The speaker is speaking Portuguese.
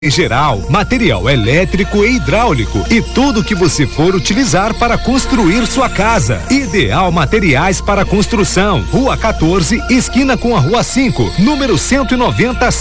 Em geral, material elétrico e hidráulico e tudo que você for utilizar para construir sua casa. Ideal Materiais para Construção, Rua 14, esquina com a Rua 5, número 190.